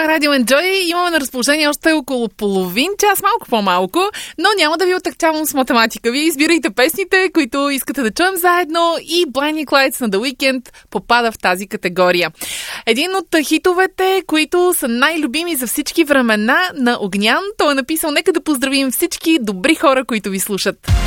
Радио Enjoy. Имаме на разположение още около половин час, малко по-малко, но няма да ви отъкчавам с математика. Вие избирайте песните, които искате да чуем заедно, и Blinding Lights на The Weeknd попада в тази категория. Един от хитовете, които са най-любими за всички времена на Огнян. Той е написал: нека да поздравим всички добри хора, които ви слушат.